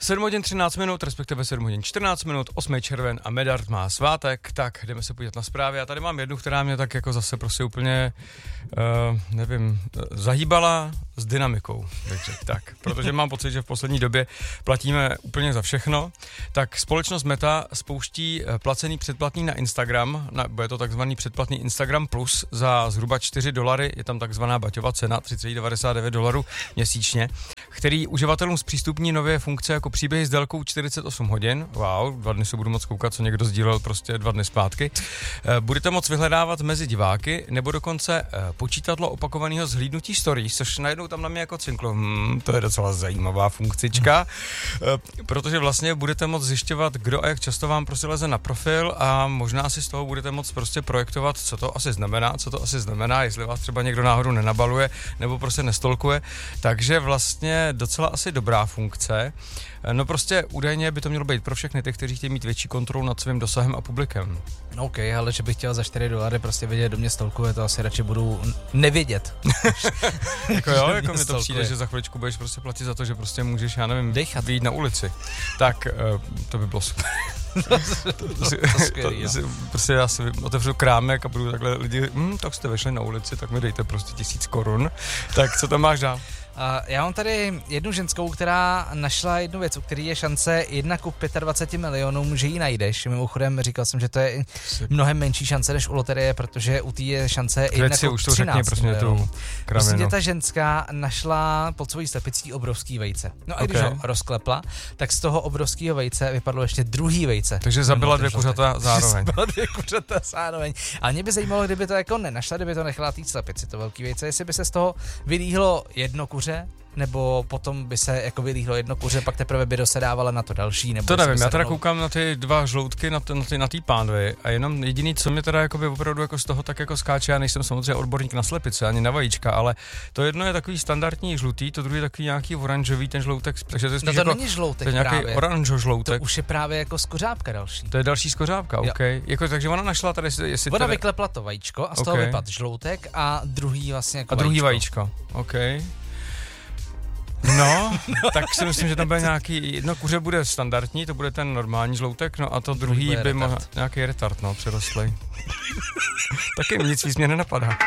7 hodin 13 minut, respektive 7 hodin 14 minut, 8. červen a Medard má svátek, tak jdeme se podívat na zprávy. Já tady mám jednu, která mě tak jako zase prostě úplně, zahýbala s dynamikou, tak, protože mám pocit, že v poslední době platíme úplně za všechno. Tak společnost Meta spouští placený předplatný na Instagram, bude to takzvaný předplatný Instagram Plus za zhruba $4, je tam takzvaná baťová cena, $3,99 měsíčně, který uživatelům zpřístupní nové funkce jako příběhy s délkou 48 hodin. Wow, 2 dny se budu moc koukat, co někdo sdílel prostě 2 dny zpátky. Budete moc vyhledávat mezi diváky, nebo dokonce počítadlo opakovaného zhlídnutí stories, což najednou tam na mě jako cinklo. To je docela zajímavá funkcička, protože vlastně budete moc zjišťovat, kdo a jak často vám prostě leze na profil a možná si z toho budete moc prostě projektovat, co to asi znamená, jestli vás třeba někdo náhodou nenabaluje nebo prostě nestolkuje. Takže vlastně docela asi dobrá funkce. No prostě údajně by to mělo být pro všechny ty, kteří chtějí mít větší kontrolu nad svým dosahem a publikem. OK, ale že bych chtěl za $4 prostě vědět, kdo mě stolkuje, to asi radši budu nevědět. Jako jo, jako mi to přijde, že za chviličku budeš prostě platit za to, že prostě můžeš, já nevím, vyjít na ulici. Tak to by bylo super. Prostě já si otevřu krámek a budu takhle lidi, tak jste vešli na ulici, tak mi dejte prostě 1000 korun. Tak co tam máš dál? Já mám tady jednu ženskou, která našla jednu věc, u který je šance 1 ku 25 milionům, že ji najdeš. Mimochodem říkal jsem, že to je mnohem menší šance než u loterie, protože u té je šance 1 ku 13 milionů. Prostě ta ženská našla pod svojí slepicí obrovský vejce. No a když ho rozklepla, tak z toho obrovského vejce vypadlo ještě druhý vejce. Takže zabila 2 kuřata zároveň. Zabila 2 kuřata zároveň. A mě by zajímalo, kdyby to jako nenašla, kdyby to nechala té slepici, to velký vejce, jestli by se z toho vylíhlo jedno kuře, nebo potom by se jako vylíhlo jedno kuře, pak teprve by dosedávala na to další, nebo... To nevím, já teda koukám na ty 2 žloutky na té pánvi a jenom jediný, co mě teda jakoby opravdu jako z toho tak jako skáče, já nejsem samozřejmě odborník na slepice, ani na vajíčka, ale to jedno je takový standardní žlutý, to druhý je takový nějaký oranžový, ten žloutek, takže to je spíš to jako, není žloutek, to je nějaký oranžový. To už je právě jako skořápka další. To je další skořápka, OK. Jako, takže ona našla tady, jestli ona vyklepla to vajíčko a z toho vypadl žloutek a druhý vlastně jako druhý vajíčko, OK. No, tak si myslím, že tam bude nějaký, jedno kuře bude standardní, to bude ten normální žloutek, no a to druhý by mohl nějaký retard, no, přirostlej. Taky nic víc mě nenapadá.